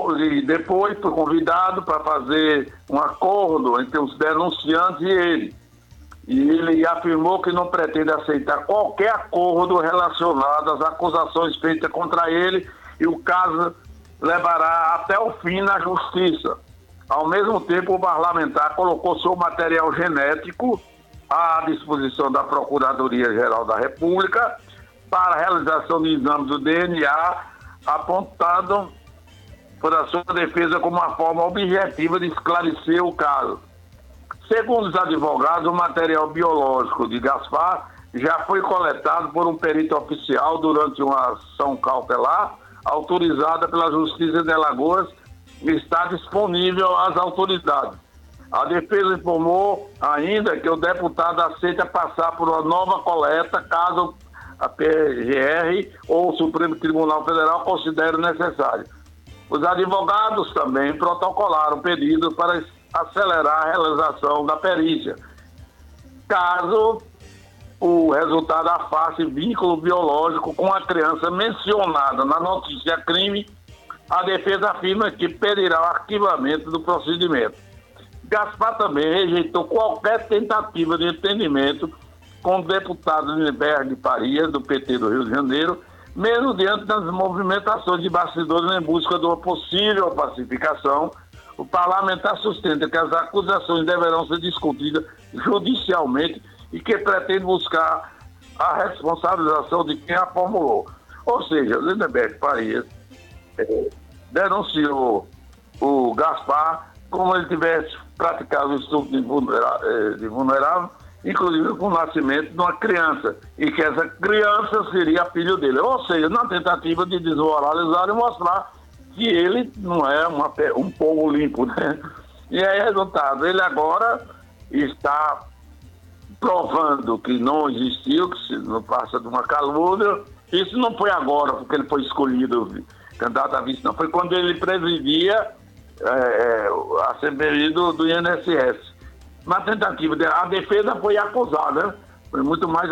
e depois foi convidado para fazer um acordo entre os denunciantes e ele. E ele afirmou que não pretende aceitar qualquer acordo relacionado às acusações feitas contra ele e o caso levará até o fim na justiça. Ao mesmo tempo, o parlamentar colocou seu material genético à disposição da Procuradoria-Geral da República para a realização de exames do DNA, apontado por a sua defesa como uma forma objetiva de esclarecer o caso. Segundo os advogados, o material biológico de Gaspar já foi coletado por um perito oficial durante uma ação cautelar autorizada pela Justiça de Alagoas e está disponível às autoridades. A defesa informou ainda que o deputado aceita passar por uma nova coleta caso a PGR ou o Supremo Tribunal Federal considere necessário. Os advogados também protocolaram pedido para acelerar a realização da perícia. Caso o resultado afaste vínculo biológico com a criança mencionada na notícia crime, a defesa afirma que pedirá o arquivamento do procedimento. Gaspar também rejeitou qualquer tentativa de entendimento com o deputado Lindenberg Farias, do PT do Rio de Janeiro, mesmo diante das movimentações de bastidores em busca de uma possível pacificação. O parlamentar sustenta que as acusações deverão ser discutidas judicialmente e que pretende buscar a responsabilização de quem a formulou. Ou seja, Lindenberg Farias denunciou o Gaspar como ele tivesse praticado o estupro de vulnerável, inclusive com o nascimento de uma criança, e que essa criança seria filho dele. Ou seja, na tentativa de desmoralizar e mostrar que ele não é um povo limpo, né? E aí, resultado, ele agora está provando que não existiu, que não passa de uma calúnia. Isso não foi agora, porque ele foi escolhido candidato a vice, não. Foi quando ele presidia a CPI do INSS. Na tentativa, a defesa foi acusada, né? Foi muito mais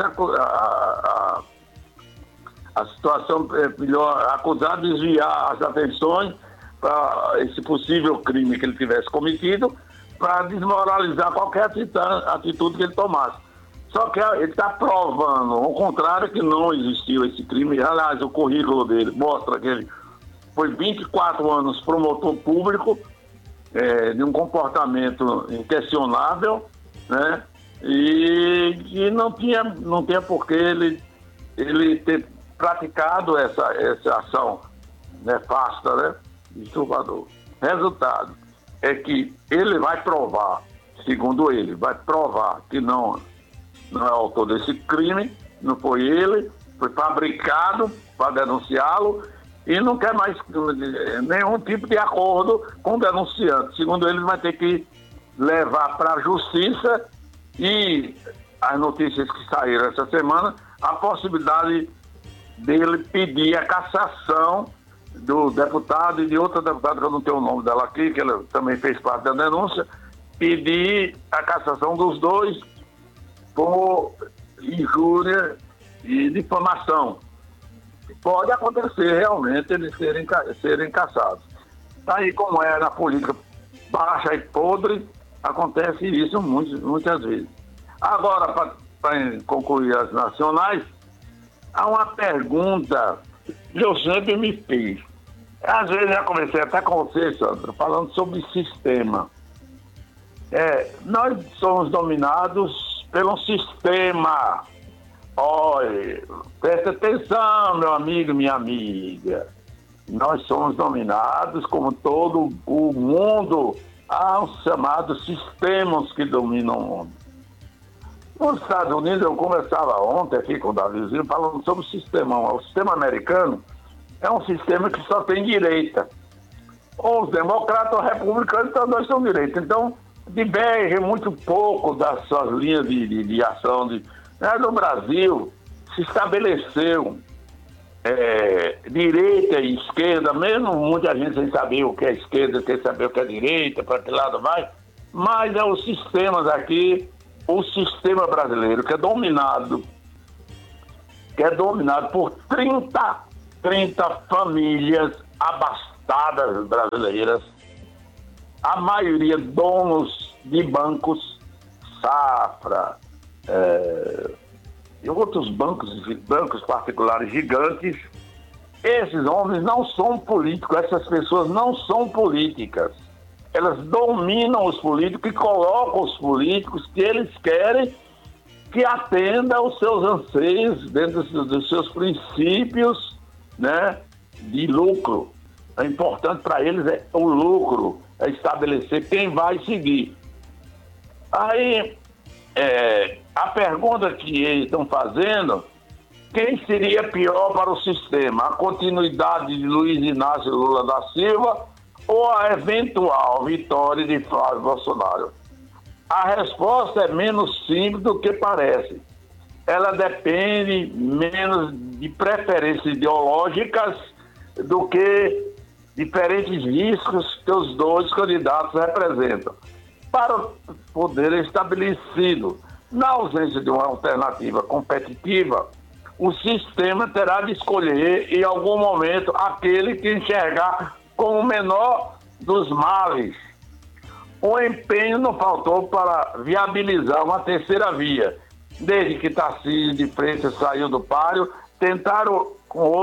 a situação melhor, acusado de desviar as atenções para esse possível crime que ele tivesse cometido, para desmoralizar qualquer atitude que ele tomasse. Só que ele está provando, ao contrário, que não existiu esse crime. Aliás, o currículo dele mostra que ele foi 24 anos promotor público, de um comportamento inquestionável, né? E não tinha por que ele ter praticado essa ação nefasta, né? Disturbador. Resultado é que ele vai provar, segundo ele, vai provar que não é autor desse crime, não foi ele, foi fabricado para denunciá-lo e não quer mais nenhum tipo de acordo com o denunciante. Segundo ele, vai ter que levar para a justiça, e as notícias que saíram essa semana, a possibilidade dele pedir a cassação do deputado e de outra deputada, que eu não tenho o nome dela aqui, que ela também fez parte da denúncia, pedir a cassação dos dois por injúria e difamação. Pode acontecer realmente eles serem cassados. Aí, como é na política baixa e podre, acontece isso muitas vezes. Agora, para concluir as nacionais, há uma pergunta que eu sempre me fiz. Às vezes já comecei até com você, Sandra, falando sobre sistema. Nós somos dominados pelo sistema. Olha, presta atenção, meu amigo, minha amiga. Nós somos dominados, como todo o mundo, há os chamados sistemas que dominam o mundo. Nos Estados Unidos, eu conversava ontem aqui com o Davizinho, falando sobre o sistema. O sistema americano é um sistema que só tem direita. Ou os democratas ou republicanos, então nós somos direita. Então, diverge muito pouco das suas linhas de ação. No Brasil, se estabeleceu direita e esquerda, mesmo muita gente sem saber o que é esquerda, sem saber o que é direita, para que lado vai, mas os sistemas aqui, o sistema brasileiro, que é dominado por 30 famílias abestadas brasileiras, a maioria donos de bancos, Safra, e outros bancos particulares gigantes. Esses homens não são políticos, essas pessoas não são políticas. Elas dominam os políticos e colocam os políticos que eles querem que atenda aos seus anseios, dentro dos seus princípios, né, de lucro. O importante para eles é o lucro, é estabelecer quem vai seguir. Aí, a pergunta que eles estão fazendo, quem seria pior para o sistema? A continuidade de Luiz Inácio Lula da Silva ou a eventual vitória de Flávio Bolsonaro? A resposta é menos simples do que parece. Ela depende menos de preferências ideológicas do que diferentes riscos que os dois candidatos representam. Para o poder estabelecido, na ausência de uma alternativa competitiva, o sistema terá de escolher em algum momento aquele que enxergar como o menor dos males. O empenho não faltou para viabilizar uma terceira via. Desde que Tarcísio de Freitas saiu do páreo, tentaram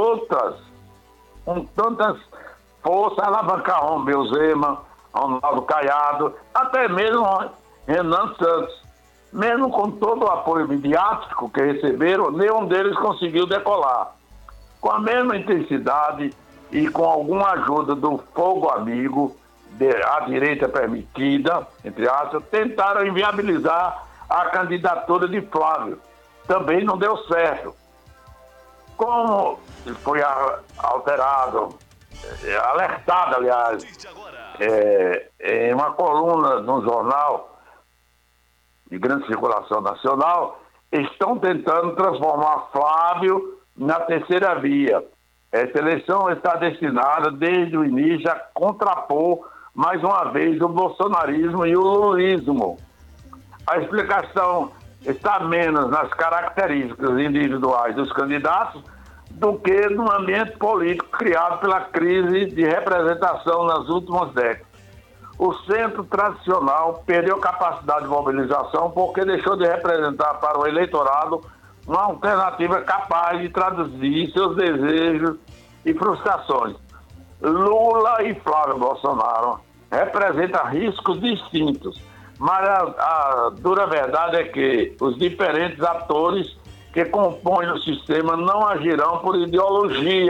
com tantas forças, alavancar Romeu Zema, Ronaldo Caiado, até mesmo Renan Santos. Mesmo com todo o apoio midiático que receberam, nenhum deles conseguiu decolar. Com a mesma intensidade e com alguma ajuda do fogo amigo, a direita permitida, entre aspas, tentaram inviabilizar a candidatura de Flávio. Também não deu certo. Como foi alertado, aliás, em uma coluna no jornal de grande circulação nacional, estão tentando transformar Flávio na terceira via. Essa eleição está destinada, desde o início, a contrapor mais uma vez o bolsonarismo e o lulismo. A explicação está menos nas características individuais dos candidatos do que no ambiente político criado pela crise de representação nas últimas décadas. O centro tradicional perdeu capacidade de mobilização porque deixou de representar para o eleitorado uma alternativa capaz de traduzir seus desejos e frustrações. Lula e Flávio Bolsonaro representam riscos distintos, mas a dura verdade é que os diferentes atores que compõem o sistema não agirão por ideologia.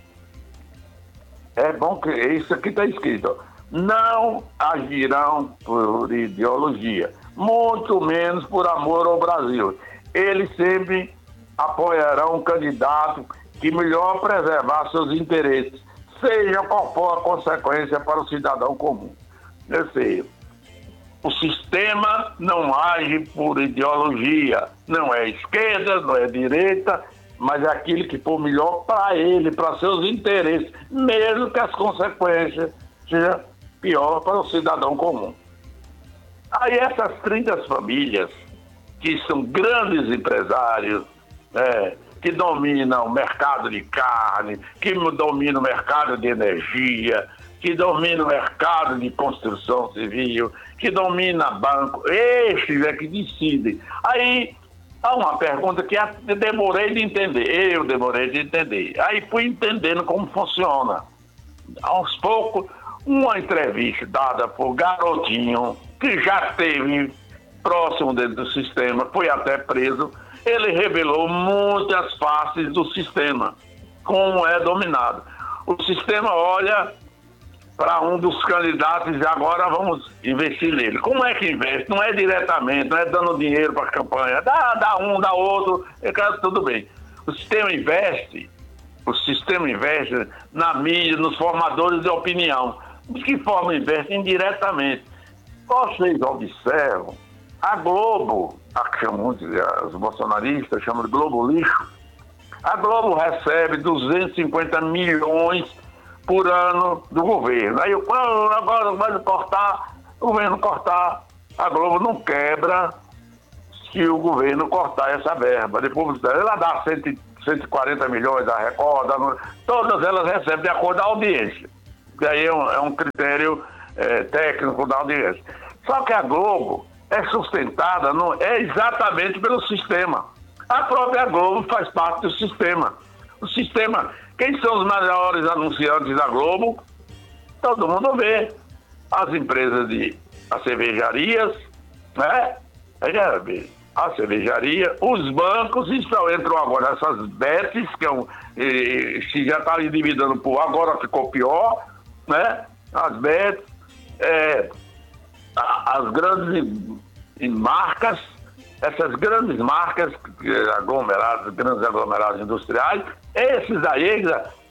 É bom que isso aqui está escrito. Não agirão por ideologia, muito menos por amor ao Brasil. Eles sempre apoiarão um candidato que melhor preservar seus interesses, seja qual for a consequência para o cidadão comum. Eu sei, o sistema não age por ideologia, não é esquerda, não é direita, mas é aquilo que for melhor para ele, para seus interesses, mesmo que as consequências sejam pior para o cidadão comum. Aí essas 30 famílias, que são grandes empresários, que dominam o mercado de carne, que dominam o mercado de energia, que dominam o mercado de construção civil, que dominam banco, esses é que decidem. Aí há uma pergunta que eu demorei de entender. Aí fui entendendo como funciona. Aos poucos, uma entrevista dada por Garotinho, que já esteve próximo dentro do sistema, foi até preso, ele revelou muitas faces do sistema, como é dominado. O sistema olha para um dos candidatos e agora vamos investir nele. Como é que investe? Não é diretamente, não é dando dinheiro para a campanha, dá um, dá outro, tudo bem. O sistema investe na mídia, nos formadores de opinião. De que forma investe? Indiretamente. Vocês observam, a Globo, os bolsonaristas chamam de Globo lixo, a Globo recebe 250 milhões por ano do governo. Aí agora vai cortar, o governo cortar, a Globo não quebra se o governo cortar essa verba. Depois ela dá 140 milhões da Record, todas elas recebem de acordo com a audiência. que aí é um critério técnico da audiência. Só que a Globo é sustentada exatamente pelo sistema. A própria Globo faz parte do sistema. O sistema, quem são os maiores anunciantes da Globo? Todo mundo vê. As empresas as cervejarias, né? A cervejaria, os bancos, entram agora essas bets, que já está endividando por agora, ficou pior, né? As bets, as grandes marcas, essas grandes marcas, grandes aglomerados industriais, esses aí,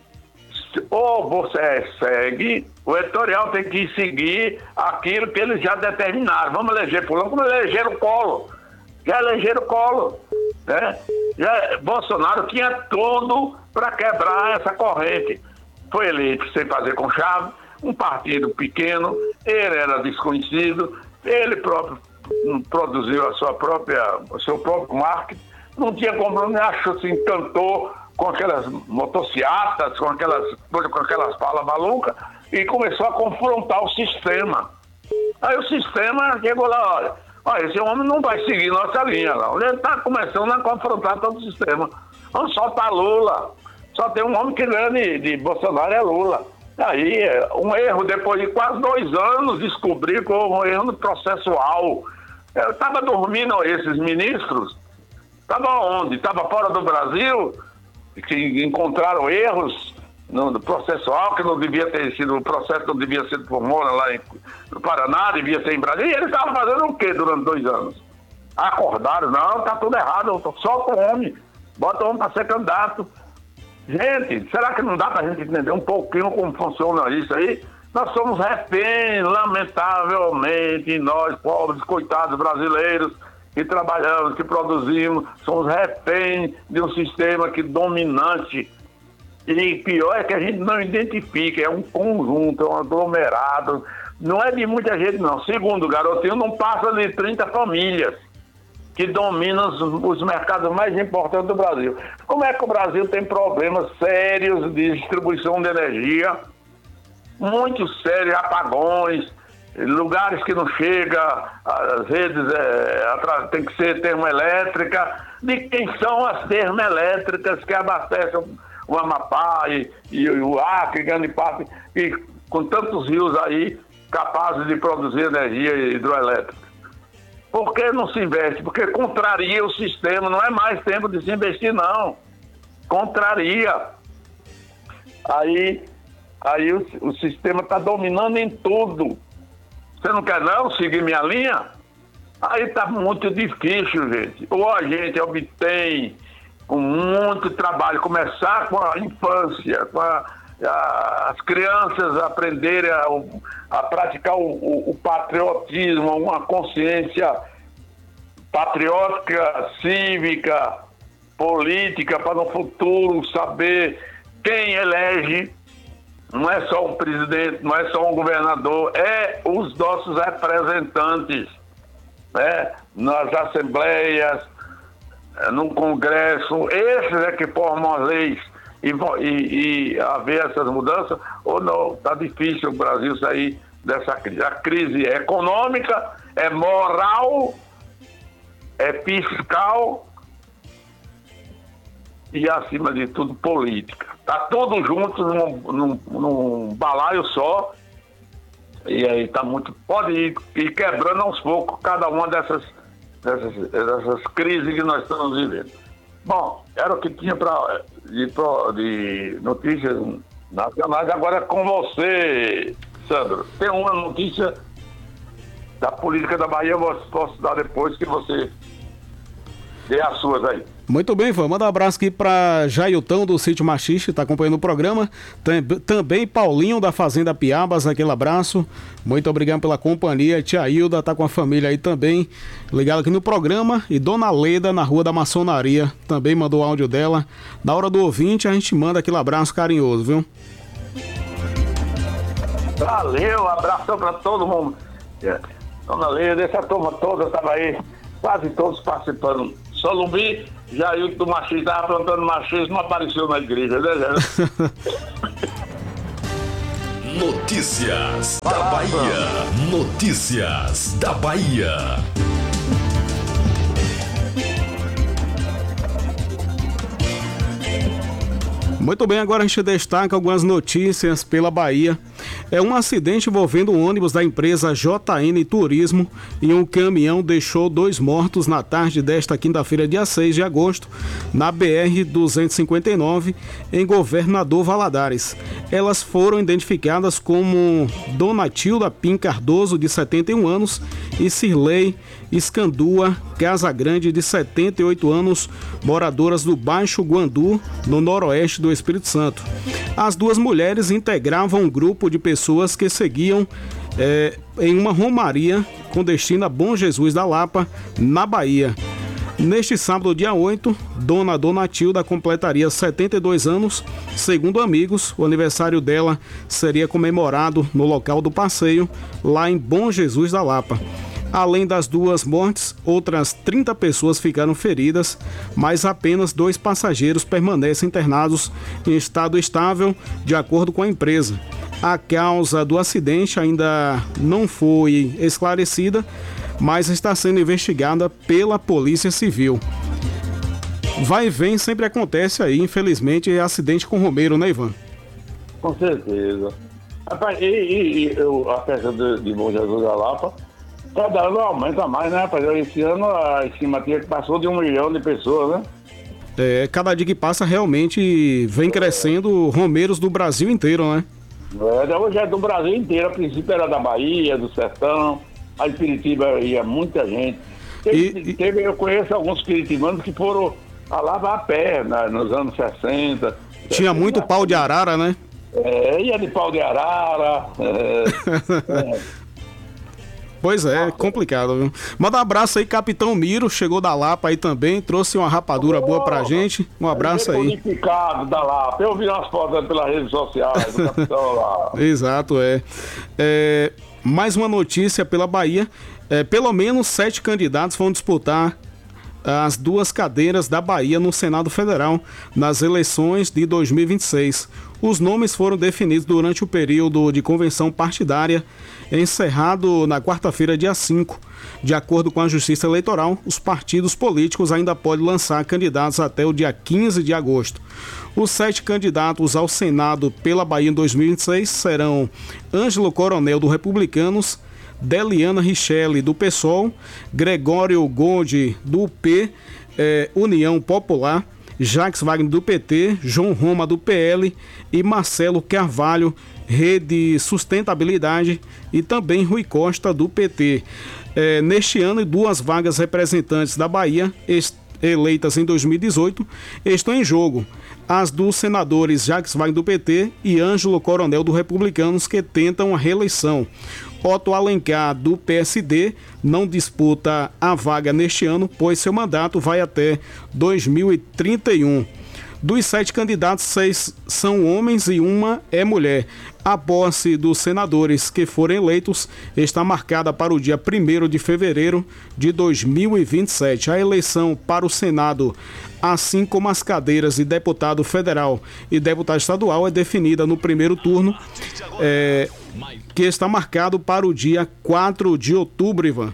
ou você segue, o editorial tem que seguir aquilo que eles já determinaram. Vamos eleger fulano, como elegeram o Collor. Já elegeram o Collor, né? Bolsonaro tinha tudo para quebrar essa corrente. Foi eleito sem fazer conchavo, um partido pequeno, ele era desconhecido, ele próprio produziu o seu próprio marketing, não tinha compromisso, se encantou com aquelas motocicletas, com aquelas falas malucas, e começou a confrontar o sistema. Aí o sistema chegou lá, olha, esse homem não vai seguir nossa linha, não. Ele está começando a confrontar todo o sistema. Vamos soltar Lula. Só tem um homem que ganha de Bolsonaro, é Lula. Aí, um erro, depois de quase 2 anos, descobri que houve um erro processual. Eu estava dormindo, esses ministros, estava onde? Estava fora do Brasil, que encontraram erros no processual, que não devia ter sido, o processo não devia ser por Moura lá no Paraná, devia ser em Brasília, e ele estava fazendo o quê durante 2 anos? Acordaram, não, está tudo errado, solta o homem, bota o homem para ser candidato. Gente, será que não dá para a gente entender um pouquinho como funciona isso aí? Nós somos reféns, lamentavelmente, nós, pobres, coitados brasileiros, que trabalhamos, que produzimos, somos reféns de um sistema que dominante. E pior é que a gente não identifica, é um conjunto, é um aglomerado. Não é de muita gente, não. Segundo o Garotinho, não passa de 30 famílias que dominam os mercados mais importantes do Brasil. Como é que o Brasil tem problemas sérios de distribuição de energia, muito sérios, apagões, lugares que não chega, as redes tem que ser termoelétrica. De quem são as termoelétricas que abastecem o Amapá e o Acre, grande parte, e com tantos rios aí capazes de produzir energia hidroelétrica? Por que não se investe? Porque contraria o sistema, não é mais tempo de se investir, não. Contraria. Aí o sistema está dominando em tudo. Você não quer não seguir minha linha? Aí está muito difícil, gente. Ou a gente obtém com muito trabalho, começar com a infância, com as crianças aprenderem a praticar o patriotismo, uma consciência patriótica, cívica, política, para no futuro saber quem elege. Não é só um presidente, não é só um governador, é os nossos representantes, né? Nas assembleias, no Congresso, esses é que formam as leis e haver essas mudanças, ou não, está difícil o Brasil sair dessa crise. A crise é econômica, é moral, é fiscal e, acima de tudo, política. Está tudo junto num balaio só, e aí está muito. Pode ir quebrando aos poucos cada uma dessas crises que nós estamos vivendo. Bom, era o que tinha de notícias nacionais. Agora é com você, Sandro. Tem uma notícia da política da Bahia, eu posso dar depois que você dê as suas aí. Muito bem, Ivan. Manda um abraço aqui para Jailton do Sítio Machixe, está acompanhando o programa. Também Paulinho da Fazenda Piabas, aquele abraço. Muito obrigado pela companhia. Tia Hilda está com a família aí também, ligado aqui no programa. E Dona Leda, na Rua da Maçonaria, também mandou o áudio dela. Na hora do ouvinte, a gente manda aquele abraço carinhoso, viu? Valeu, abração para todo mundo. Dona Leda, essa turma toda estava aí, quase todos participando. Só Lumbi, Jair do Machismo, estava plantando machismo, não apareceu na igreja, né? Notícias da Bahia. Notícias da Bahia. Muito bem, agora a gente destaca algumas notícias pela Bahia. Um acidente envolvendo um ônibus da empresa JN Turismo e um caminhão deixou 2 mortos na tarde desta quinta-feira, dia 6 de agosto, na BR-259, em Governador Valadares. Elas foram identificadas como Dona Tilda Pim Cardoso, de 71 anos, e Cirlei Escandua Casagrande, de 78 anos, moradoras do Baixo Guandu, no noroeste do Espírito Santo. As duas mulheres integravam um grupo de pessoas que seguiam em uma romaria com destino a Bom Jesus da Lapa, na Bahia. Neste sábado, dia 8, Dona Tilda completaria 72 anos. Segundo amigos, o aniversário dela seria comemorado no local do passeio, lá em Bom Jesus da Lapa. Além das 2 mortes, outras 30 pessoas ficaram feridas, mas apenas 2 passageiros permanecem internados em estado estável, de acordo com a empresa. A causa do acidente ainda não foi esclarecida, mas está sendo investigada pela Polícia Civil. Vai e vem sempre acontece aí, infelizmente, acidente com Romeiro, né, Ivan? Com certeza. Rapaz, a festa de Bom Jesus da Lapa, cada ano aumenta mais, né, rapaz? Esse ano a estimativa passou de 1 milhão de pessoas, né? Cada dia que passa realmente vem crescendo romeiros do Brasil inteiro, né? Hoje é do Brasil inteiro, a princípio era da Bahia, do Sertão, a Piritiba ia muita gente. Eu conheço alguns piritibanos que foram a lavar a pé, nos anos 60. Tinha muito pau de arara, né? Ia de pau de arara. Pois é, complicado, viu? Manda um abraço aí, Capitão Miro, chegou da Lapa aí também, trouxe uma rapadura boa pra gente. Um abraço aí. Bonificado da Lapa, eu vi umas fotos pelas redes sociais do Capitão lá. Exato, mais uma notícia pela Bahia, pelo menos 7 candidatos vão disputar as 2 cadeiras da Bahia no Senado Federal nas eleições de 2026. Os nomes foram definidos durante o período de convenção partidária, encerrado na quarta-feira, dia 5. De acordo com a Justiça Eleitoral, os partidos políticos ainda podem lançar candidatos até o dia 15 de agosto. Os 7 candidatos ao Senado pela Bahia em 2026 serão Ângelo Coronel, do Republicanos, Deliana Richelli, do PSOL, Gregório Gondi, do UP, União Popular, Jacques Wagner, do PT, João Roma, do PL e Marcelo Carvalho, Rede Sustentabilidade, e também Rui Costa, do PT. Neste ano, 2 vagas representantes da Bahia, eleitas em 2018, estão em jogo. As dos senadores Jacques Wagner, do PT, e Ângelo Coronel, do Republicanos, que tentam a reeleição. Otto Alencar, do PSD, não disputa a vaga neste ano, pois seu mandato vai até 2031. Dos 7 candidatos, 6 são homens e 1 é mulher. A posse dos senadores que forem eleitos está marcada para o dia 1º de fevereiro de 2027. A eleição para o Senado, assim como as cadeiras de deputado federal e deputado estadual, é definida no primeiro turno, que está marcado para o dia 4 de outubro, Ivan.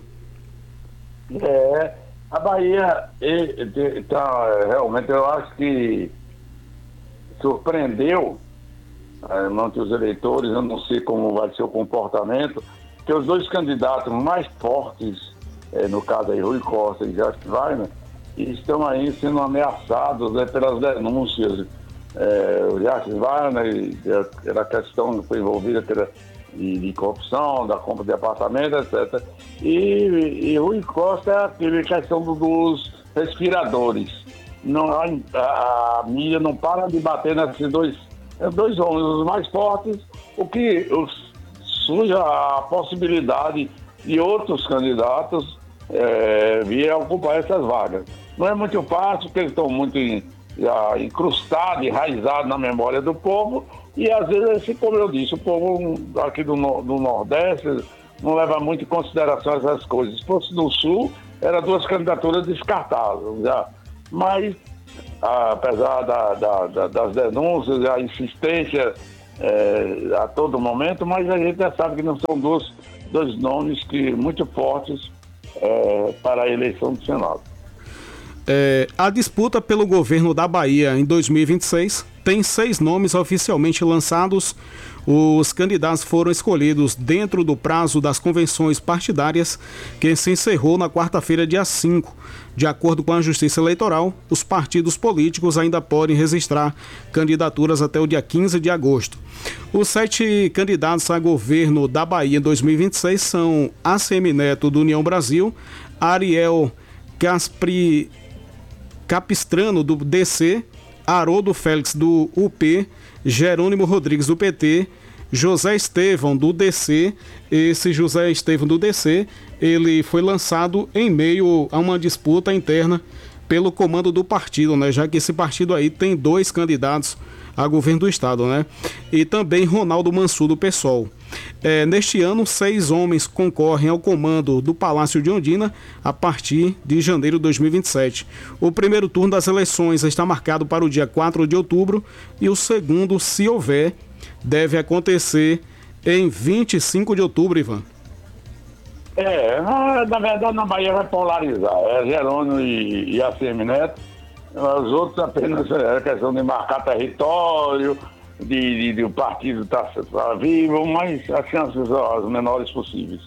A Bahia, realmente, eu acho que surpreendeu entre os eleitores. Eu não sei como vai ser o comportamento, que os 2 candidatos mais fortes, no caso aí, Rui Costa e Jacques Wagner, estão aí sendo ameaçados pelas denúncias. O Jacques Wagner, era questão que foi envolvida de corrupção, da compra de apartamento, etc. E Rui Costa é aquela questão dos respiradores. Não, a mídia não para de bater nesses dois homens, os mais fortes, o que surge a possibilidade de outros candidatos vir a ocupar essas vagas. Não é muito fácil, porque eles estão muito incrustados, enraizados na memória do povo, e às vezes, como eu disse, o povo aqui do Nordeste não leva muito em consideração essas coisas. Se fosse do Sul, eram 2 candidaturas descartáveis já. Mas, apesar das denúncias, a insistência a todo momento, mas a gente já sabe que não são dois nomes muito fortes para a eleição do Senado. A disputa pelo governo da Bahia em 2026 tem 6 nomes oficialmente lançados. Os candidatos foram escolhidos dentro do prazo das convenções partidárias, que se encerrou na quarta-feira, dia 5. De acordo com a Justiça Eleitoral, os partidos políticos ainda podem registrar candidaturas até o dia 15 de agosto. Os 7 candidatos a governo da Bahia em 2026 são ACM Neto, do União Brasil, Ariel Capistrano, do DC, Haroldo Félix, do UP, Jerônimo Rodrigues, do PT, José Estevão, do DC. Esse José Estevão, do DC, ele foi lançado em meio a uma disputa interna pelo comando do partido, né? Já que esse partido aí tem 2 candidatos a governo do estado, né? E também Ronaldo Mansur, do PSOL. Neste ano, 6 homens concorrem ao comando do Palácio de Ondina a partir de janeiro de 2027. O primeiro turno das eleições está marcado para o dia 4 de outubro e o segundo, se houver, deve acontecer em 25 de outubro, Ivan. Na verdade, na Bahia vai polarizar. Jerônimo e ACM Neto. Os outros apenas é questão de marcar território, de o partido estar vivo, mas as chances são as menores possíveis.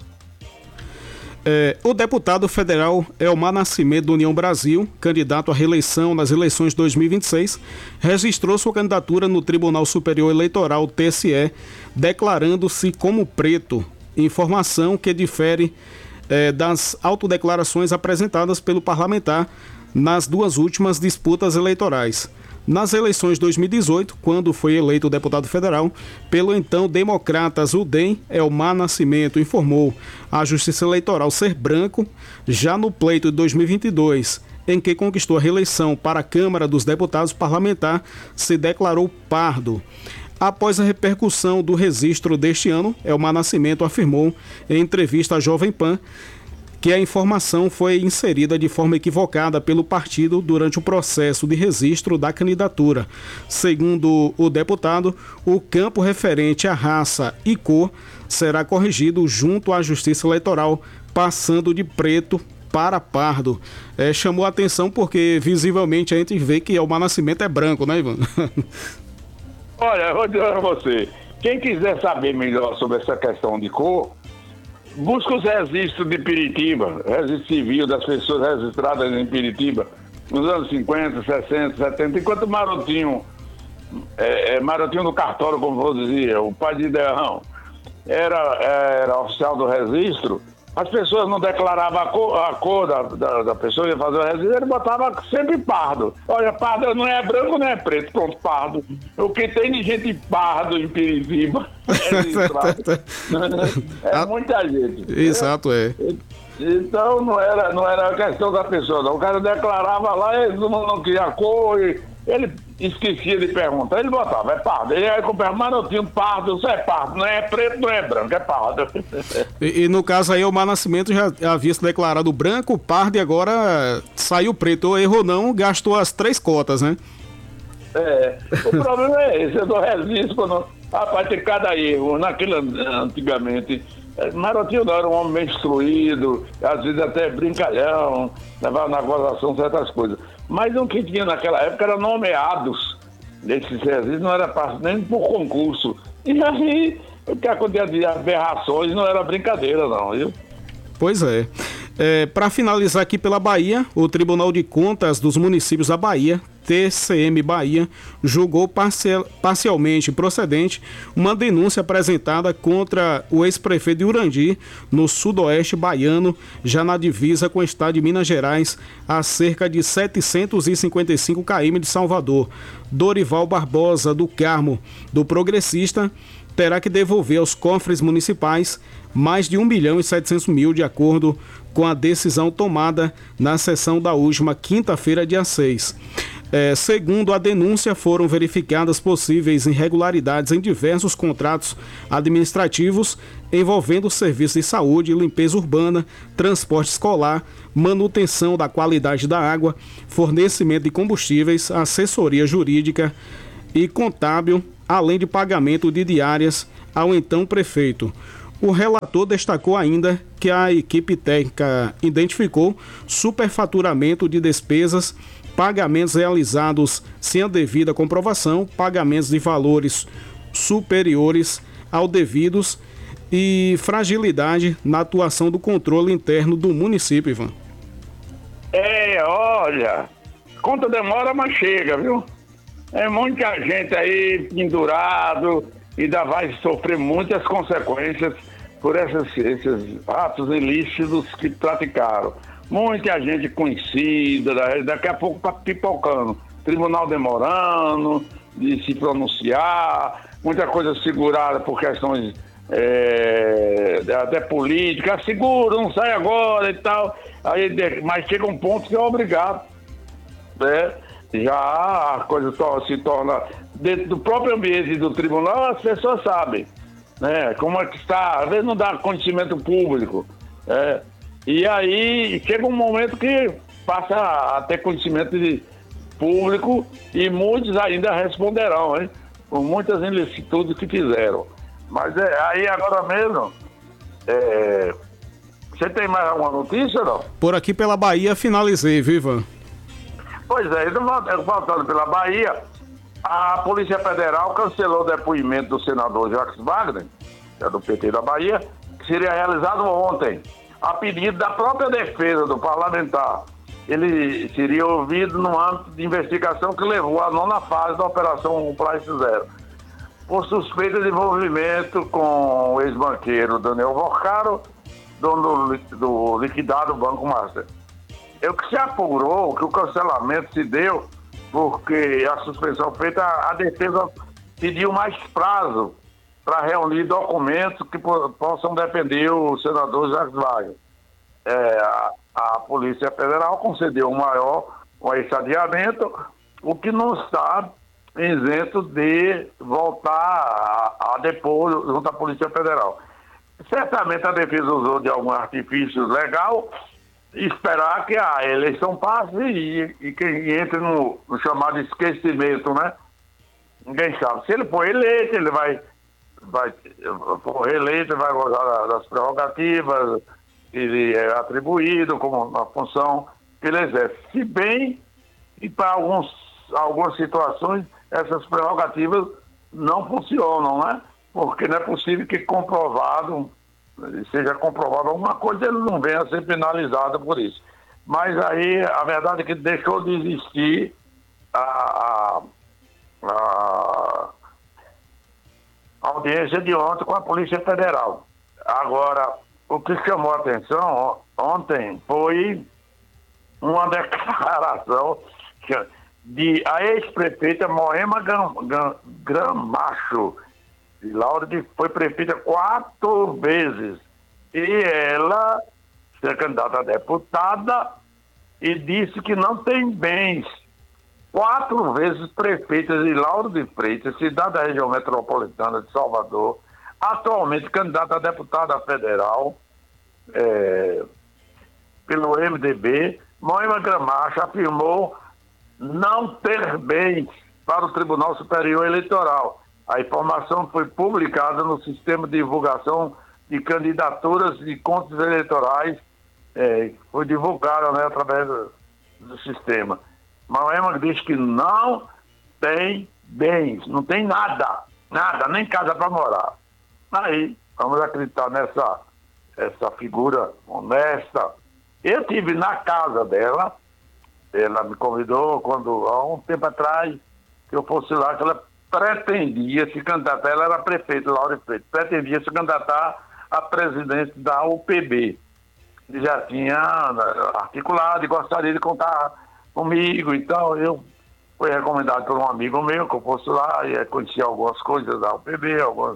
O deputado federal Elmar Nascimento, do União Brasil, candidato à reeleição nas eleições de 2026, registrou sua candidatura no Tribunal Superior Eleitoral, TSE, declarando-se como preto, informação que difere das autodeclarações apresentadas pelo parlamentar nas 2 últimas disputas eleitorais. Nas eleições de 2018, quando foi eleito deputado federal, pelo então Democratas UDEM, Elmar Nascimento informou a Justiça Eleitoral ser branco. Já no pleito de 2022, em que conquistou a reeleição para a Câmara dos Deputados parlamentar, se declarou pardo. Após a repercussão do registro deste ano, Elmar Nascimento afirmou em entrevista à Jovem Pan que a informação foi inserida de forma equivocada pelo partido durante o processo de registro da candidatura. Segundo o deputado, o campo referente à raça e cor será corrigido junto à Justiça Eleitoral, passando de preto para pardo. Chamou a atenção porque visivelmente a gente vê que Elmar Nascimento é branco, né, Ivan? Olha, eu vou dizer a você, quem quiser saber melhor sobre essa questão de cor, busca os registros de Piritiba, registro civil das pessoas registradas em Piritiba, nos anos 50, 60, 70, enquanto Marotinho do cartório, como vou dizer, o pai de Derrão, era oficial do registro, as pessoas não declaravam a cor da pessoa, ia fazer o registro, ele botava sempre pardo. Olha, pardo não é branco, não é preto, pronto, pardo. O que tem de gente pardo em Piritiba é muita gente. Exato, Então não era a questão da pessoa, não. O cara declarava lá, ele não queria a cor, ele esquecia de perguntar, ele botava, é pardo. Ele aí comprava, mas não tinha pardo, isso é pardo, não é preto, não é branco, é pardo. E no caso aí, o Elmar Nascimento já havia se declarado branco, pardo, e agora saiu preto. Ou errou não, gastou as 3 cotas, né? O problema é esse, eu dou registro quando... Rapaz, tem cada erro. Naquilo antigamente, Marotinho não era um homem bem instruído, às vezes até brincalhão, levava na gozação certas coisas. Mas o que tinha naquela época eram nomeados desses registros, não era parte nem por concurso. E aí, o que acontecia de aberrações não era brincadeira, não, viu? Pois é. Para finalizar aqui pela Bahia, o Tribunal de Contas dos Municípios da Bahia, TCM Bahia, julgou parcialmente procedente uma denúncia apresentada contra o ex-prefeito de Urandi, no sudoeste baiano, já na divisa com o estado de Minas Gerais, a cerca de 755 km de Salvador. Dorival Barbosa do Carmo, do Progressista, terá que devolver aos cofres municipais mais de 1.700.000, de acordo com a decisão tomada na sessão da última quinta-feira, dia 6. Segundo a denúncia, foram verificadas possíveis irregularidades em diversos contratos administrativos envolvendo serviços de saúde, limpeza urbana, transporte escolar, manutenção da qualidade da água, fornecimento de combustíveis, assessoria jurídica e contábil, além de pagamento de diárias ao então prefeito. O relator destacou ainda que a equipe técnica identificou superfaturamento de despesas, pagamentos realizados sem a devida comprovação, pagamentos de valores superiores ao devidos e fragilidade na atuação do controle interno do município, Ivan. Olha, conta demora, mas chega, viu? É muita gente aí pendurado e ainda vai sofrer muitas consequências por esses atos ilícitos que praticaram. Muita gente conhecida, daqui a pouco tá pipocando. Tribunal demorando de se pronunciar, muita coisa segurada por questões até políticas. Segura, não sai agora e tal. Aí, mas chega um ponto que é obrigado, né? Já a coisa se torna dentro do próprio ambiente do tribunal, as pessoas sabem, né? Como é que está, às vezes não dá conhecimento público, e aí chega um momento que passa a ter conhecimento público e muitos ainda responderão, hein? Por muitas ilicitudes que fizeram. Mas aí agora mesmo, você tem mais alguma notícia, não? Por aqui pela Bahia finalizei, viva. Pois é, voltando pela Bahia, a Polícia Federal cancelou o depoimento do senador Jacques Wagner, que é do PT da Bahia, que seria realizado ontem, a pedido da própria defesa do parlamentar. Ele seria ouvido no âmbito de investigação que levou à 9ª fase da Operação Compliance Zero, por suspeita de envolvimento com o ex-banqueiro Daniel Vorcaro, dono do liquidado Banco Master. O que se apurou, que o cancelamento se deu porque a suspensão feita, a defesa pediu mais prazo para reunir documentos que possam defender o senador Jacques Wagner. A Polícia Federal concedeu esse adiamento, o que não está isento de voltar a depor junto à Polícia Federal. Certamente a defesa usou de algum artifício legal, esperar que a eleição passe e que entre no chamado esquecimento, né? Ninguém sabe. Se ele for eleito, ele vai gozar das prerrogativas que lhe é atribuído como a função que ele exerce. Se bem que para algumas situações essas prerrogativas não funcionam, né? Porque não é possível que seja comprovado alguma coisa, ele não venha a ser penalizado por isso. Mas aí a verdade é que deixou de existir a audiência de ontem com a Polícia Federal. Agora, o que chamou a atenção ontem foi uma declaração de a ex-prefeita Moema Gramacho, de Lauro, que foi prefeita 4 vezes. E ela é candidata a deputada e disse que não tem bens. 4 vezes prefeita de Lauro de Freitas, cidade da região metropolitana de Salvador, atualmente candidata a deputada federal pelo MDB. Moema Gramacho afirmou não ter bens para o Tribunal Superior Eleitoral. A informação foi publicada no Sistema de Divulgação de Candidaturas e Contas Eleitorais, foi divulgada, né, através do sistema. Moema diz que não tem bens, não tem nada, nem casa para morar. Aí, vamos acreditar essa figura honesta. Eu estive na casa dela, ela me convidou há um tempo atrás que eu fosse lá, que ela pretendia se candidatar, ela era prefeita, Lauro de Freitas, pretendia se candidatar a presidente da UPB. Ele já tinha articulado e gostaria de contar comigo, então eu fui recomendado por um amigo meu que eu fosse lá e conhecia algumas coisas da UPB,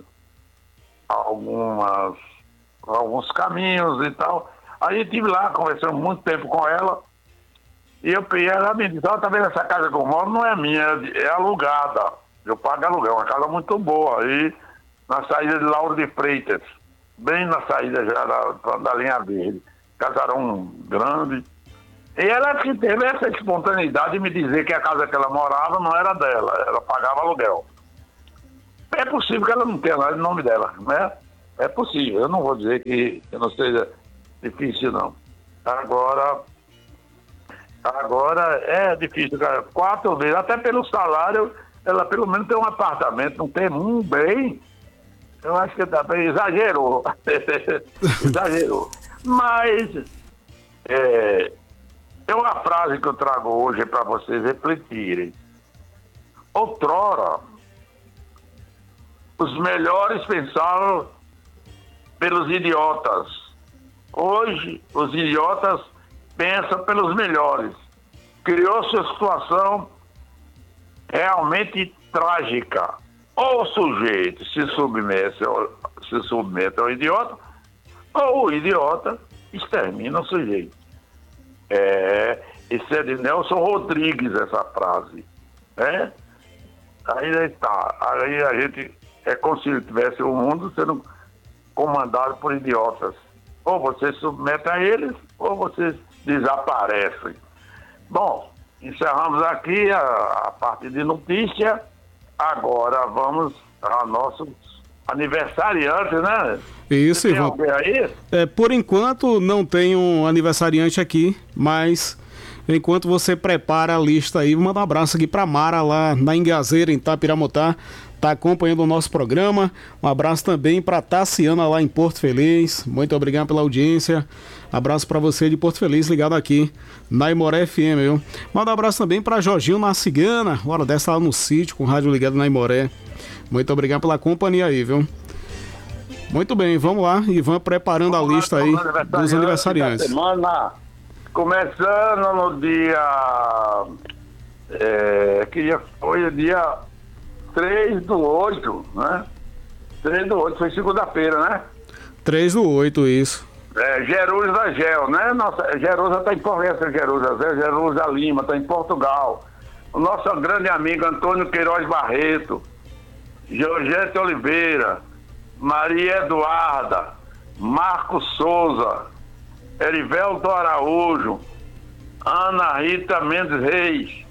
alguns caminhos e tal. Aí eu estive lá, conversando muito tempo com ela, e ela me disse, tá vendo, essa casa que eu moro não é minha, é alugada. Eu pago aluguel, uma casa muito boa, aí na saída de Lauro de Freitas, bem na saída já da linha verde, casarão grande. E ela que teve essa espontaneidade de me dizer que a casa que ela morava não era dela, ela pagava aluguel. É possível que ela não tenha nada no nome dela, né? É possível. Eu não vou dizer que não seja difícil, não. Agora é difícil, cara. 4 vezes, até pelo salário, ela pelo menos tem um apartamento, não tem um bem. Eu acho que também exagerou. Exagerou. Mas é uma frase que eu trago hoje para vocês refletirem. Outrora, os melhores pensavam pelos idiotas. Hoje, os idiotas pensam pelos melhores. Criou-se uma situação realmente trágica. Ou o sujeito se submete ao idiota, ou o idiota extermina o sujeito. Isso é de Nelson Rodrigues, essa frase. Né? Aí está. Aí a gente é como se tivesse o mundo sendo comandado por idiotas. Ou você se submete a eles, ou vocês desaparecem. Bom, encerramos aqui a parte de notícia. Agora vamos ao nosso aniversariante, né? Isso, tem Ivan. alguém aí? Por enquanto não tem um aniversariante aqui, mas enquanto você prepara a lista aí, manda um abraço aqui pra Mara lá na Engazeira, em Tapiramotá, tá acompanhando o nosso programa. Um abraço também pra Tassiana lá em Porto Feliz. Muito obrigado pela audiência. Abraço pra você de Porto Feliz, ligado aqui na Imoré FM, viu? Manda um abraço também pra Jorginho na Cigana, hora dessa lá no sítio, com o rádio ligado na Imoré. Muito obrigado pela companhia aí, viu? Muito bem, vamos lá, Ivan, preparando a lista aí dos aniversariantes. Semana, começando no dia... foi o dia 3/8, né? 3/8, foi segunda-feira, né? 3/8, isso. Jerusa Gel, né? Nossa, Jerusa está em Portugal, Jerusa Lima, está em Portugal. O nosso grande amigo Antônio Queiroz Barreto, Georgette Oliveira, Maria Eduarda, Marcos Souza, Erivelto Araújo, Ana Rita Mendes Reis,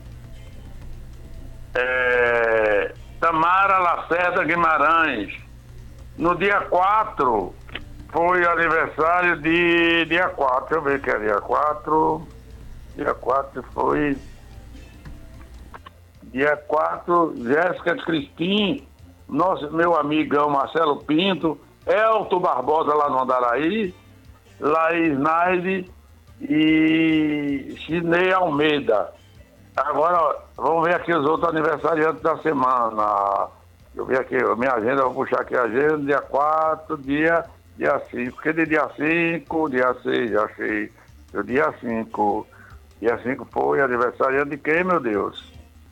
Tamara Lacerda Guimarães. No dia 4 foi aniversário de dia 4, deixa eu ver que é dia 4. Dia 4 foi dia 4, Jéssica Cristim, meu amigão Marcelo Pinto, Elton Barbosa lá no Andaraí, Laís Naide e Chinei Almeida. Agora, vamos ver aqui os outros aniversariantes da semana. Eu vi aqui, minha agenda, vou puxar aqui a agenda, dia 4, dia 5. Que de dia 5, dia 6, já achei. O dia 5. Dia 5 foi aniversariante de quem, meu Deus?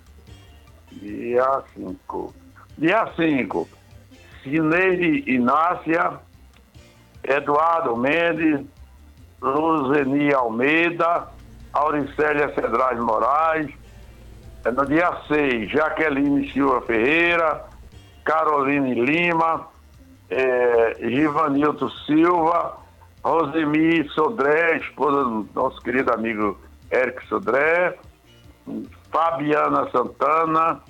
Dia 5. Dia 5, Cineide Inácia, Eduardo Mendes, Luzeni Almeida, Auricélia Cedrais Moraes. No dia 6, Jaqueline Silva Ferreira, Caroline Lima, Givanilton Silva, Rosemi Sodré, esposa do nosso querido amigo Eric Sodré, Fabiana Santana,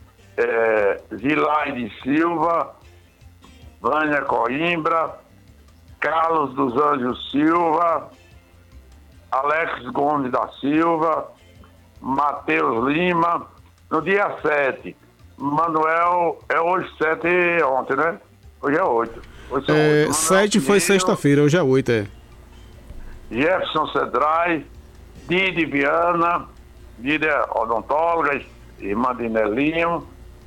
Zilaide Silva, Vânia Coimbra, Carlos dos Anjos Silva, Alex Gomes da Silva, Matheus Lima. No dia 7, Manuel, hoje 7 ontem, né? Hoje é 8. 7 foi sexta-feira, hoje é 8, Jefferson Cedrais, Didi Viana, Didi odontóloga, irmã de Nelinho,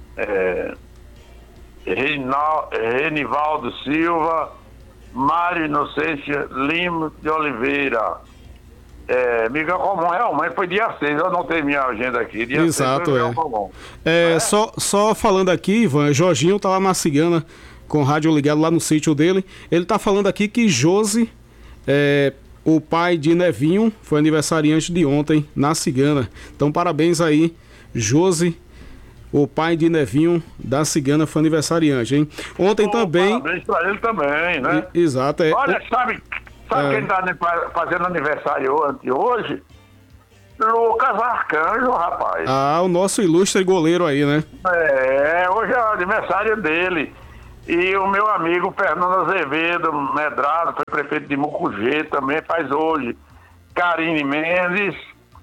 Renivaldo Silva, Mário Inocência Lima de Oliveira. Miguel Comum, realmente foi dia 6, eu anotei minha agenda aqui. Dia Exato, 6 foi Miguel Comum. Só falando aqui, Ivan, Jorginho tá lá na Cigana, com o rádio ligado lá no sítio dele. Ele tá falando aqui que Josi, o pai de Nevinho, foi aniversariante de ontem na Cigana. Então parabéns aí, Josi, o pai de Nevinho da Cigana, foi aniversariante, hein? Ontem também... Parabéns pra ele também, né? Exato. Olha, sabe quem tá fazendo aniversário hoje? Lucas Arcanjo, rapaz. Ah, o nosso ilustre goleiro aí, né? Hoje é o aniversário dele. E o meu amigo Fernando Azevedo Medrado, foi prefeito de Mucugê, também faz hoje. Karine Mendes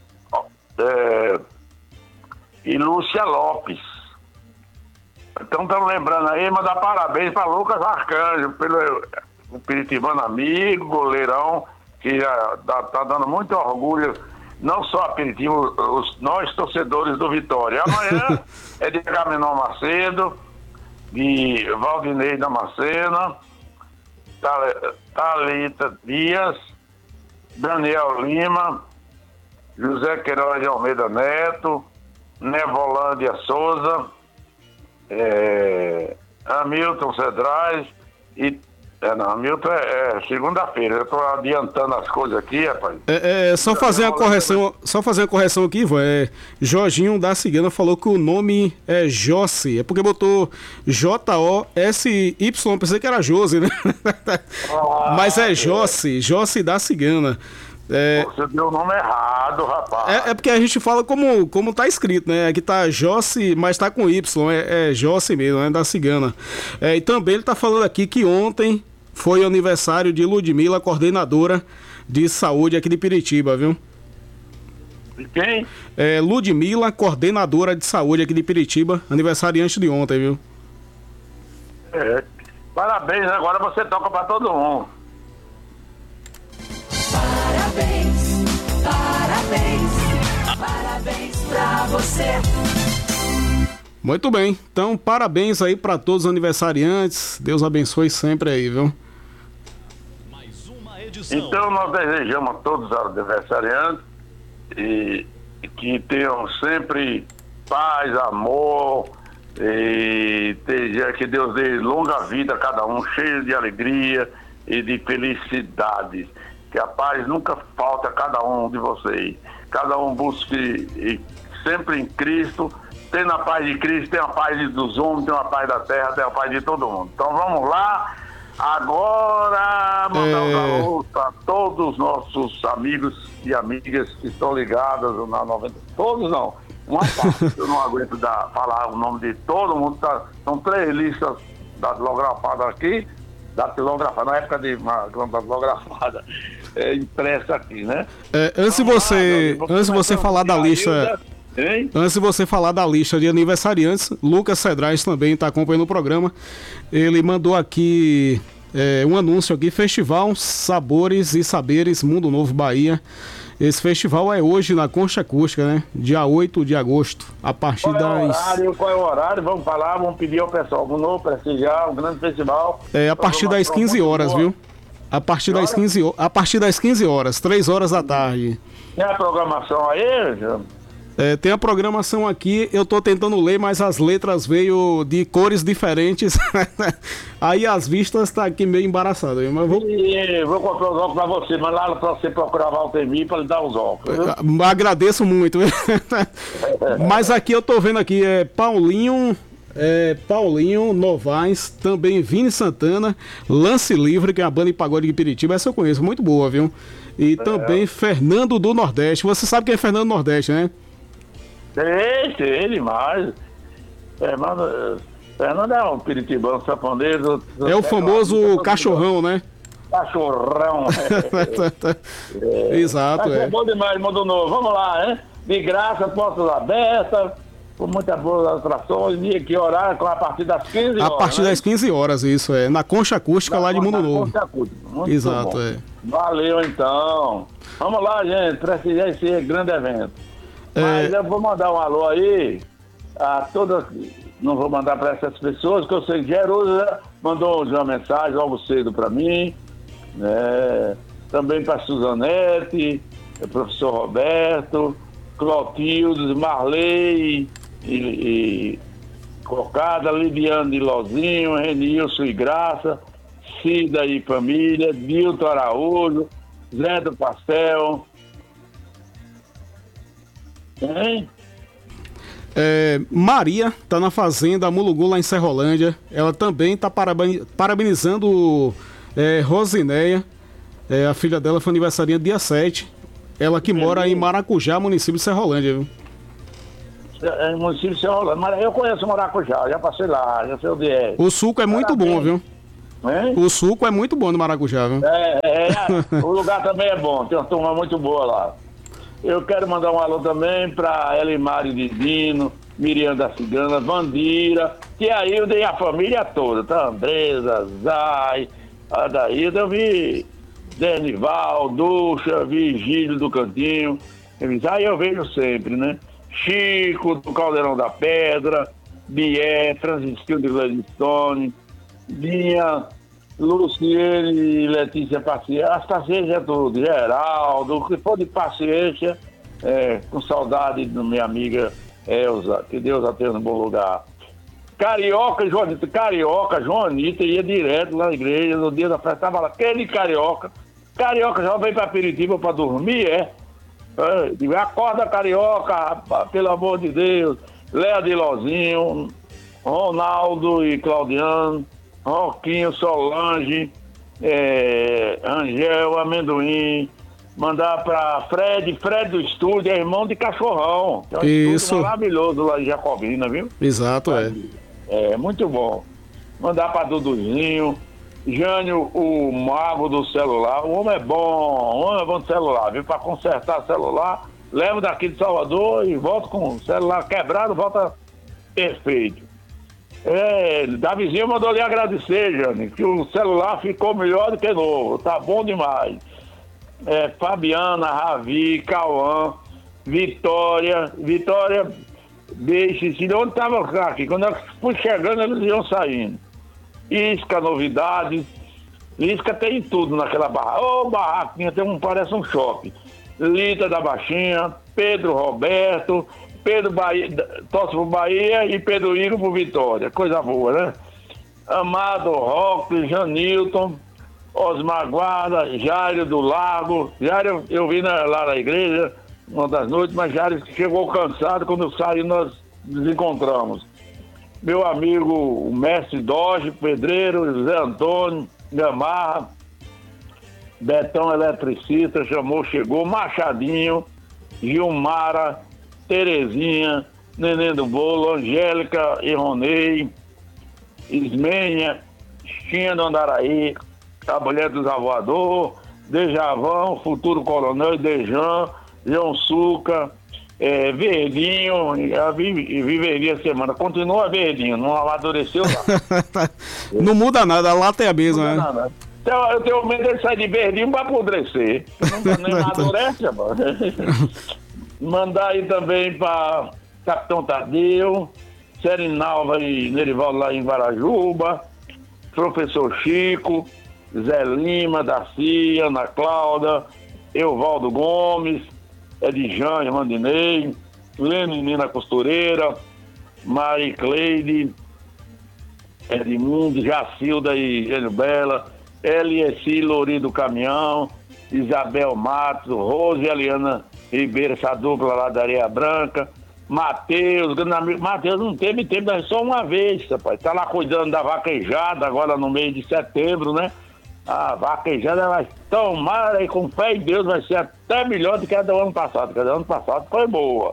e Lúcia Lopes. Então estamos lembrando aí, mandar parabéns para Lucas Arcanjo, pelo piritibano amigo, goleirão, que está dando muito orgulho, não só a Piritiba, nós torcedores do Vitória. Amanhã é de Agamenon Macedo, de Valdinei Damascena, Thalita Dias, Daniel Lima, José Queiroz de Almeida Neto, Nevolândia Souza, Hamilton Cedrais e... Hamilton é segunda-feira. Eu estou adiantando as coisas aqui, rapaz. Só fazer uma correção aqui, Ivan. Jorginho da Cigana falou que o nome é Jossi. É porque botou J-O-S-Y. Pensei que era Josi, né? Mas é Jossi da Cigana. Você deu o nome errado, rapaz. É porque a gente fala como tá escrito, né? Aqui tá Jossi, mas tá com Y. É Jossi mesmo, né? Da Cigana. E também ele tá falando aqui que ontem foi o aniversário de Ludmila, coordenadora de saúde aqui de Piritiba, viu? De quem? Ludmila, coordenadora de saúde aqui de Piritiba, aniversariante de ontem, viu? Parabéns, agora você toca pra todo mundo. Parabéns, parabéns, parabéns pra você. Muito bem, então parabéns aí pra todos os aniversariantes. Deus abençoe sempre aí, viu? Então nós desejamos a todos os aniversariantes e que tenham sempre paz, amor, e que Deus dê longa vida a cada um, cheio de alegria e de felicidade. Que a paz nunca falta a cada um de vocês. Cada um busque sempre em Cristo. Tem a paz de Cristo, tem a paz dos homens, tem a paz da terra, tem a paz de todo mundo. Então vamos lá. Agora, mandar um alô para todos os nossos amigos e amigas que estão ligados na 90. Todos não. Uma parte. Eu não aguento falar o nome de todo mundo. São 3 listas datilografadas aqui. Datilografada, na época de datilografada. Impressa aqui, né? Antes de você falar da lista. Antes de você falar da lista de aniversariantes, Lucas Cedrais também está acompanhando o programa. Ele mandou aqui um anúncio aqui: Festival Sabores e Saberes Mundo Novo Bahia. Esse festival é hoje na Concha Acústica, né? Dia 8 de agosto, a partir Qual é o horário? Vamos falar, vamos pedir ao pessoal. Vamos novo prestigiar um grande festival. A partir das 15 horas, viu? A partir das 15 horas, 3 horas da tarde. Tem a programação aí, João? Tem a programação aqui, eu tô tentando ler, mas as letras veio de cores diferentes. Aí as vistas tá aqui meio embaraçado. Mas vou comprar os óculos pra você, mas lá pra você procurar Valtemir pra lhe dar os óculos. Agradeço muito. Mas aqui eu tô vendo aqui, Paulinho Novaes, também Vini Santana, Lance Livre, que é a banda de pagode de Piritiba, essa eu conheço, muito boa, viu? E também Fernando do Nordeste. Você sabe quem é Fernando do Nordeste, né? Sei demais. Fernando é um piritibano saponeiro. É o famoso cachorrão, né? Cachorrão. Exato, É bom demais, mundo novo. Vamos lá, né? De graça, portas abertas, com muitas boas atrações. E que horário? A partir das 15 horas. A partir das 15 horas, isso é. Na Concha Acústica lá de Mundo Novo. Exato, Valeu, então. Vamos lá, gente. Prestigiar esse grande evento. Mas eu vou mandar um alô aí a todas. Não vou mandar para essas pessoas, que eu sei que Jerusa mandou uma mensagem logo cedo para mim. Também para Suzanete, professor Roberto, Clotilde, Marley e Cocada, Lidiane de Lozinho, Renilson e Graça, Cida e família, Dilton Araújo, Zé do Pastel. Maria tá na fazenda Mulugu lá em Serrolândia. Ela também tá parabenizando Rosinéia. A filha dela foi aniversariante dia 7. Ela que mora em Maracujá, município de Serrolândia, viu? É município de Serrolândia. Mas eu conheço Maracujá, já passei lá, já sei onde é. O suco é muito bom, viu? Hein? O suco é muito bom no Maracujá, viu? O lugar também é bom, tem uma turma muito boa lá. Eu quero mandar um alô também para Elimari Divino, Miriam da Cigana, Vandira, que a Hilda e a família toda, tá? Andresa, Zay, a da Hilda, eu vi Denival, Ducha, Vigílio do Cantinho, aí eu vejo sempre, né? Chico, do Caldeirão da Pedra, Bié, Francisquinho de Gladstone, Dinha, Luciene e Letícia Paciência, as paciências é tudo, Geraldo, o que for de paciência, com saudade da minha amiga Elza, que Deus a tenha no bom lugar. Carioca, Joanita ia direto lá na igreja, no dia da festa, tava lá, aquele Carioca já veio pra Piritiba pra dormir, digo, acorda Carioca, rapaz, pelo amor de Deus, Léa de Lozinho, Ronaldo e Claudiano, Roquinho, Solange, Angel, Amendoim, mandar pra Fred do estúdio, é irmão de Cachorrão, que é um estúdio maravilhoso lá em Jacobina, viu? Exato, É muito bom. Mandar pra Duduzinho, Jânio, o mago do celular, o homem é bom de celular, viu? Pra consertar celular, levo daqui de Salvador e volto com o celular quebrado, volta perfeito. Davizinho mandou lhe agradecer, Jânio, que o celular ficou melhor do que novo, tá bom demais. Fabiana, Ravi, Cauã, Vitória, deixe-se, onde estava aqui? Quando eu fui chegando, eles iam saindo. Isca, novidades. Isca tem tudo naquela barraca. Barraquinha, parece um shopping. Lita da Baixinha, Pedro Roberto, Pedro Bahia, torce pro Bahia e Pedro Igor pro Vitória. Coisa boa, né? Amado Roque, Janilton, Osmar Guarda, Jário do Lago. Jário, eu vi lá na igreja uma das noites, mas Jário chegou cansado, quando eu saí nós nos encontramos. Meu amigo, o mestre Doge, Pedreiro, José Antônio, Gamarra, Betão Eletricista, chegou, Machadinho, Gilmara, Terezinha, Neném do Bolo, Angélica e Ronei, Ismenha, Chinha do Andaraí, a mulher do Zavoador, Dejavão, Futuro Coronel, Dejan, João Suca, Verdinho, vi Verdinho essa semana, continua Verdinho, não amadureceu lá. Não muda nada, a lata é a mesma, né? Nada. Então, eu tenho medo de sair de Verdinho para apodrecer. Nem amadurece, mano. Mandar aí também para Capitão Tadeu, Serinalva e Nerivaldo lá em Guarajuba, Professor Chico, Zé Lima, Darcy, Ana Cláudia, Euvaldo Gomes, Edjane, Mandinei, Lenina Costureira, Mari Cleide, Edmundo, Jacilda e Gênio Bela, Eliesi Lori do Caminhão, Isabel Matos, Rose e Eliana Ribeiro, essa dupla lá da Areia Branca, Matheus, grande amigo. Matheus não teve tempo, só uma vez, rapaz. Tá lá cuidando da vaquejada agora no mês de setembro, né? A vaquejada vai tomar, e com fé em Deus vai ser até melhor do que a do ano passado, porque a do ano passado foi boa.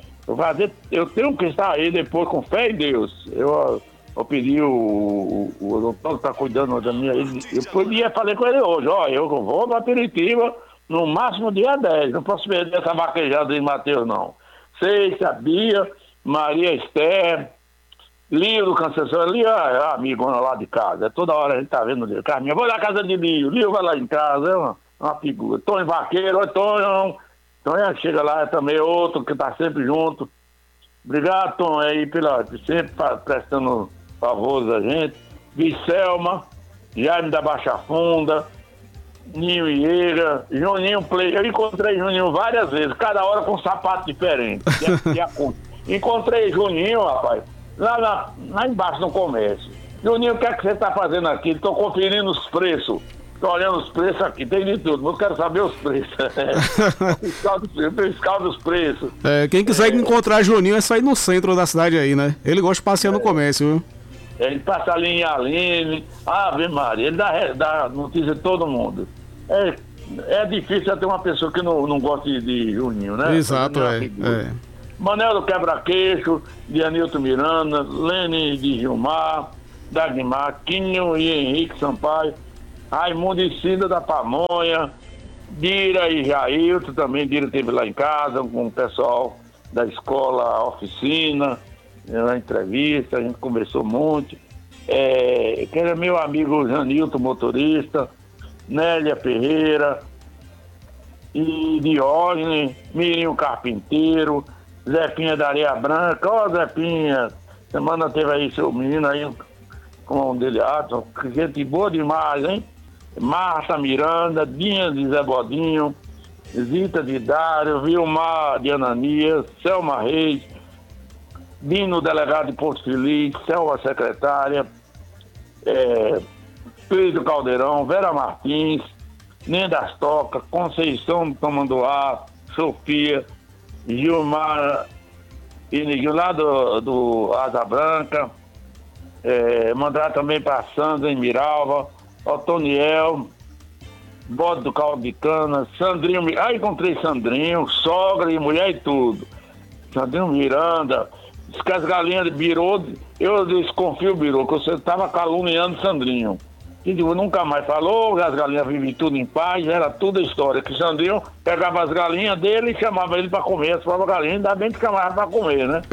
Eu tenho que estar aí depois com fé em Deus. Eu pedi o doutor que está cuidando da minha. Falei com ele hoje, eu vou para Piritiba no máximo dia 10. Não posso perder essa vaquejada de Matheus, não. Sei, sabia, Maria Esther, Lio do Conceição, Lio é amigona lá de casa, toda hora a gente tá vendo Lio. Carminha, vou na casa de Lio vai lá em casa, é uma figura. Tonho Vaqueiro, Tonho chega lá também, outro que tá sempre junto. Obrigado, Tom, aí, sempre prestando favores a gente. Vicelma, Jaime da Baixa Funda, Ninho Ieira, Juninho Play. Eu encontrei Juninho várias vezes, cada hora com um sapato diferente. Encontrei Juninho, rapaz, lá embaixo no comércio. Juninho, o que é que você está fazendo aqui? Estou conferindo os preços. Estou olhando os preços aqui, tem de tudo, mas eu quero saber os preços. Fiscal dos preços. Quem quiser encontrar Juninho é sair no centro da cidade aí, né? Ele gosta de passear no comércio, viu? Ele passa ali em Aline, Ave Maria, ele dá notícia de todo mundo. É difícil ter uma pessoa que não gosta de Juninho, né? Exato, Manel do Quebra-Queixo, de Anilton Miranda, Lene de Gilmar, Dagmar, Quinho e Henrique Sampaio, Raimundo e Cida da Pamonha, Dira e Jailton também. Dira esteve lá em casa com o pessoal da escola, oficina, na entrevista, a gente conversou muito. Que era meu amigo Janilton, motorista, Nélia Ferreira, e Diógenes, Mirinho Carpinteiro, Zepinha da Areia Branca. Ó, Zepinha, semana teve aí seu menino aí, como é o nome dele? Gente boa demais, hein? Marta Miranda, Dinha de Zé Bodinho, Zita de Dário, Vilmar de Ananias, Selma Reis, Dino, delegado de Porto Feliz, Selma secretária, Pedro Caldeirão, Vera Martins, Nendas Toca, Conceição do Tamanduá, Sofia, Gilmar e Niguinho lá do Asa Branca, mandar também para Sandra em Miralva, Otoniel, Bode do Caldo de Cana, Sandrinho, encontrei Sandrinho, sogra e mulher e tudo, Sandrinho Miranda, diz que as galinhas virou, eu desconfio, virou, que você estava caluniando Sandrinho. E digo, nunca mais falou, as galinhas vivem tudo em paz, era tudo história. Que Sandrinho pegava as galinhas dele e chamava ele para comer, as próprias galinhas, ainda bem que chamava para comer, né?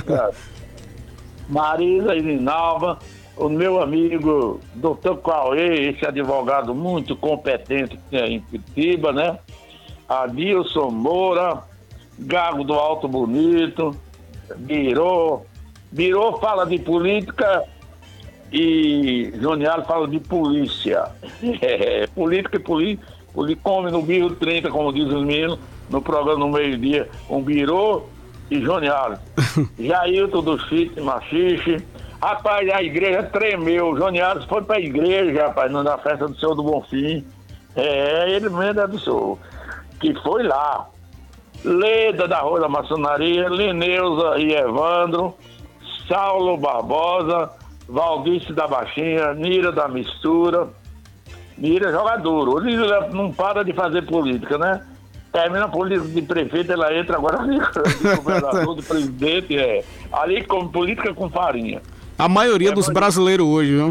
Marisa e Linalva, o meu amigo Dr. Cauê, esse advogado muito competente que tem em Curitiba, né? Adilson Moura, Gago do Alto Bonito, Birô fala de política e Jonial fala de polícia. Política e polícia, come no Birro 30, como diz os meninos, no programa no meio-dia, um Birô e Jonial. Jailton do Chite Machixe. Rapaz, a igreja tremeu. O Jonial foi pra igreja, rapaz, na festa do Senhor do Bonfim. Ele mesmo é do Senhor, que foi lá. Leda da Rua da Maçonaria, Lineuza e Evandro, Saulo Barbosa, Valdice da Baixinha, Nira da Mistura. Nira joga duro. Nira não para de fazer política, né? Termina a política de prefeito, ela entra agora de governador, de presidente. Ali come política com farinha. A maioria dos brasileiros hoje, viu?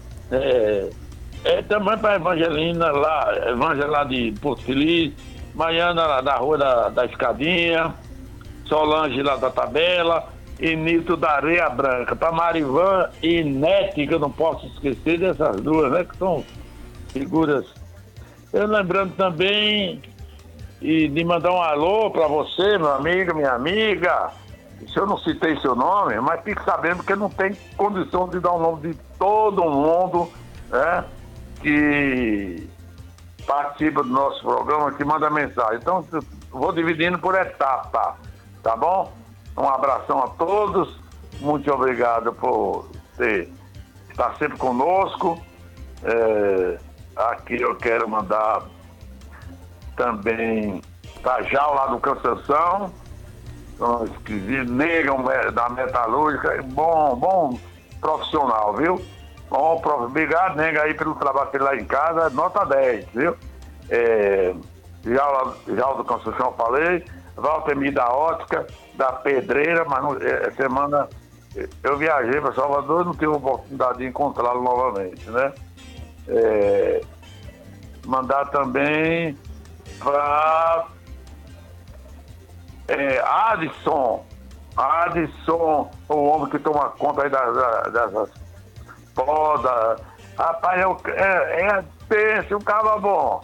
Também para Evangelina lá de Porto Feliz, Maiana lá da Rua da Escadinha, Solange lá da Tabela e Nito da Areia Branca. Para Marivan e Nete, que eu não posso esquecer dessas duas, né? Que são figuras. Eu lembrando também de mandar um alô para você, meu amigo, minha amiga. Se eu não citei seu nome, mas fique sabendo que não tem condição de dar o nome de todo mundo, né, que participa do nosso programa, que manda mensagem. Então, vou dividindo por etapa, tá bom? Um abração a todos, muito obrigado por estar sempre conosco. Aqui eu quero mandar também Tajal lá do Cansanção, negam da metalúrgica, bom profissional, viu? Obrigado, nega, aí pelo trabalho que ele lá em casa, nota 10, viu? Já o do Construção eu falei, Valtemir da Ótica, da Pedreira, mas semana eu viajei para Salvador e não tive a oportunidade de encontrá-lo novamente, né? Mandar também para Adson, o homem que toma conta aí dessas podas. Rapaz, pensa, um cara bom,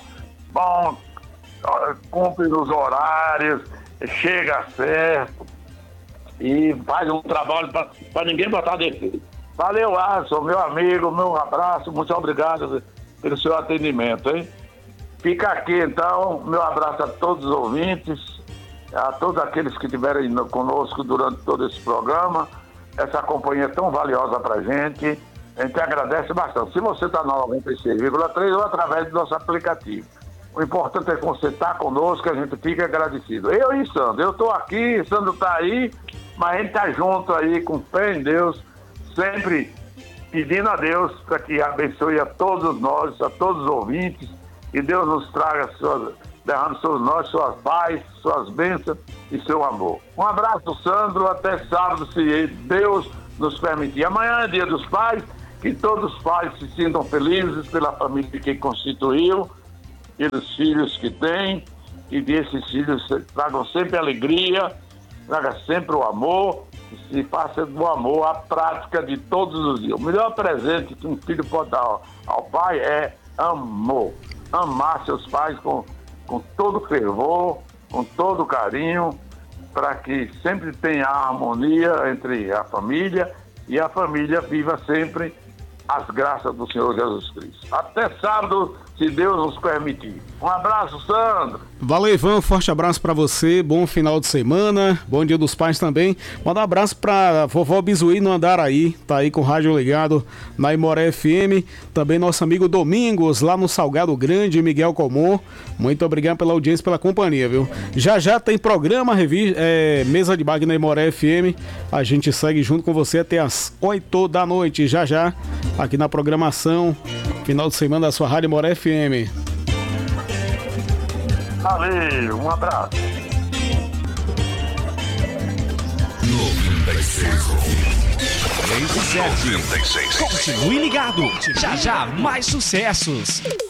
cumpre os horários, chega certo e faz um trabalho para ninguém botar defeito. Valeu, Adson, meu amigo, meu abraço, muito obrigado pelo seu atendimento, hein? Fica aqui então, meu abraço a todos os ouvintes, a todos aqueles que estiveram conosco durante todo esse programa, essa companhia tão valiosa pra gente, a gente agradece bastante. Se você está na 96,3 ou através do nosso aplicativo, o importante é que você está conosco, a gente fica agradecido. Eu e Sandro, eu estou aqui, Sandro está aí, mas a gente está junto aí com fé em Deus, sempre pedindo a Deus para que abençoe a todos nós, a todos os ouvintes, e Deus nos traga derrame sobre nós sua paz, suas bênçãos e seu amor. Um abraço, Sandro, até sábado, se Deus nos permitir. Amanhã é dia dos pais, que todos os pais se sintam felizes pela família que constituiu, pelos filhos que têm, e desses filhos tragam sempre alegria, traga sempre o amor, e se faça do amor a prática de todos os dias. O melhor presente que um filho pode dar ao pai é amor. Amar seus pais com todo fervor, com todo carinho, para que sempre tenha harmonia entre a família e a família viva sempre as graças do Senhor Jesus Cristo. Até sábado, se Deus nos permitir. Um abraço, Sandro. Valeu, Ivan, forte abraço pra você, bom final de semana, bom dia dos pais também. Manda um abraço pra vovó Bizuí no Andaraí, tá aí com o rádio ligado na Imoré FM. Também nosso amigo Domingos, lá no Salgado Grande, Miguel Comor. Muito obrigado pela audiência, pela companhia, viu? Já tem programa, Mesa de Bar na Imoré FM. A gente segue junto com você até as 8 da noite, já, aqui na programação, final de semana da sua Rádio Imoré FM. Valeu, um abraço. 96. Continue ligado. Já mais sucessos.